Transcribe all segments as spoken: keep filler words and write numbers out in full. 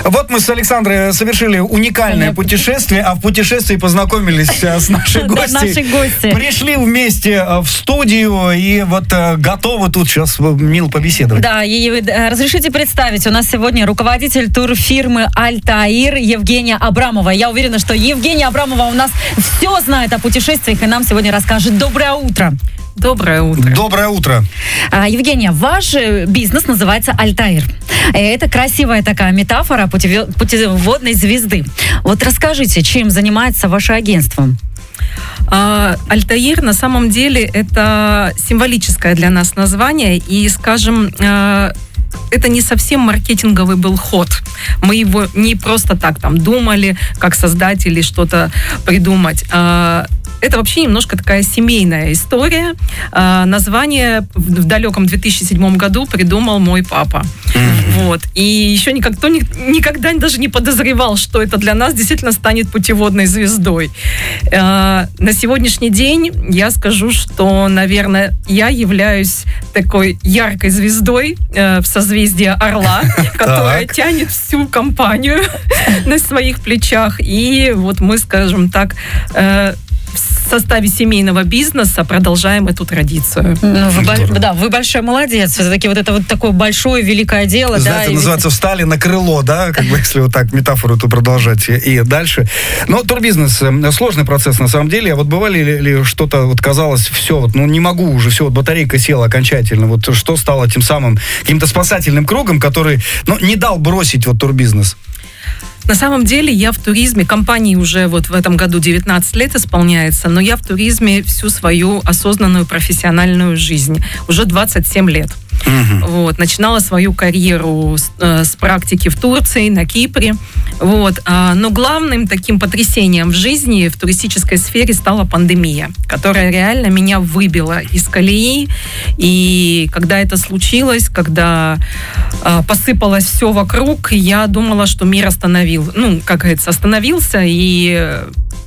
Вот мы с Александрой совершили уникальное Понятно. путешествие, а в путешествии познакомились с нашей гостьей. Пришли вместе в студию и вот готовы тут сейчас мило побеседовать. Да, и разрешите представить, у нас сегодня руководитель турфирмы «Альтаир» Евгения Абрамова. Я уверена, что Евгения Абрамова у нас все знает о путешествиях и нам сегодня расскажет. Доброе утро. Доброе утро. Доброе утро. А, Евгения, ваш бизнес называется «Альтаир». Это красивая такая метафора путеводной звезды. Вот расскажите, чем занимается ваше агентство? «Альтаир» на самом деле это символическое для нас название, и, скажем, это не совсем маркетинговый был ход. Мы его не просто так там думали, как создать или что-то придумать. Это вообще немножко такая семейная история. А, название в далеком две тысячи седьмом году придумал мой папа. Mm-hmm. Вот. И еще никто ни, никогда даже не подозревал, что это для нас действительно станет путеводной звездой. А, на сегодняшний день я скажу, что, наверное, я являюсь такой яркой звездой э, в созвездии Орла, которая тянет всю компанию на своих плечах. И вот мы, скажем так, э, в составе семейного бизнеса продолжаем эту традицию. Ну, вы, да, вы большой молодец. Все-таки вот это вот такое большое, великое дело. Знаете, да, называется, встали на крыло, да, как бы, если вот так метафору эту продолжать и дальше. Но турбизнес — сложный процесс на самом деле. А вот бывали ли, ли что-то, вот казалось, все, вот, ну не могу уже, все, вот батарейка села окончательно. Вот что стало тем самым каким-то спасательным кругом, который, ну, не дал бросить вот турбизнес? На самом деле я в туризме, компании уже вот в этом году девятнадцать лет исполняется, но я в туризме всю свою осознанную профессиональную жизнь. Уже двадцать семь лет. Uh-huh. Вот, начинала свою карьеру с, э, с практики в Турции, на Кипре. Вот, а, но главным таким потрясением в жизни в туристической сфере стала пандемия, которая реально меня выбила из колеи. И когда это случилось, когда э, посыпалось все вокруг, я думала, что мир остановил, ну, как говорится, остановился, и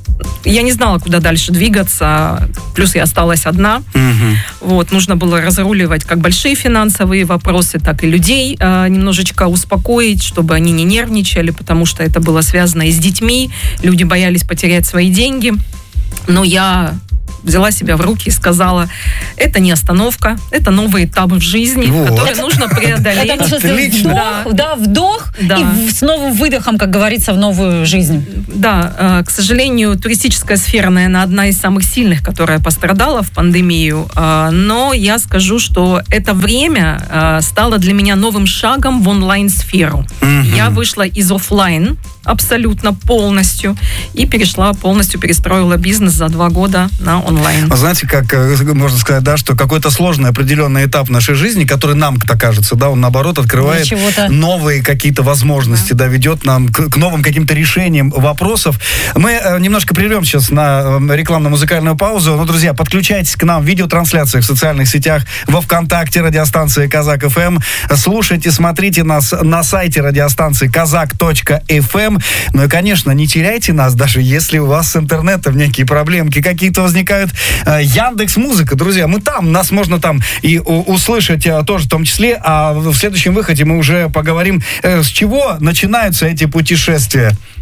я не знала, куда дальше двигаться. Плюс я осталась одна. Угу. Вот, нужно было разруливать как большие финансовые вопросы, так и людей э, немножечко успокоить, чтобы они не нервничали, потому что это было связано и с детьми. Люди боялись потерять свои деньги. Но я взяла себя в руки и сказала, это не остановка, это новый этап в жизни, вот. Который нужно преодолеть. Это вдох, да. Да, вдох да. и с новым выдохом, как говорится, в новую жизнь. Да, к сожалению, туристическая сфера, наверное, одна из самых сильных, которая пострадала в пандемию, но я скажу, что это время стало для меня новым шагом в онлайн-сферу. Mm-hmm. Я вышла из офлайн абсолютно полностью и перешла, полностью перестроила бизнес за два года на онлайн. А знаете, как можно сказать, да, что какой-то сложный определенный этап нашей жизни, который нам так кажется, да, он наоборот открывает Чего-то. новые какие-то возможности, да, да ведет нам к, к новым каким-то решениям вопросов. Мы э, немножко прервем сейчас на э, рекламно-музыкальную паузу. Но, друзья, подключайтесь к нам в видеотрансляциях в социальных сетях, во ВКонтакте радиостанции Казак эф эм. Слушайте, смотрите нас на сайте радиостанции казак точка эф эм. Ну и, конечно, не теряйте нас, даже если у вас с интернетом некие проблемки какие-то возникают. Яндекс.Музыка, друзья, мы там, нас можно там и у- услышать тоже в том числе, а в следующем выходе мы уже поговорим, с чего начинаются эти путешествия.